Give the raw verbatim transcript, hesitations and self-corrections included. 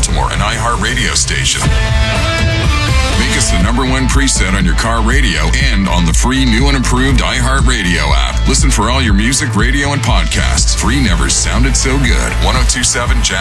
Baltimore, an iHeartRadio station. Make us the number one preset on your car radio and on the free new and improved iHeartRadio app. Listen for all your music, radio, and podcasts. Free never sounded so good. ten twenty-seven Jazz.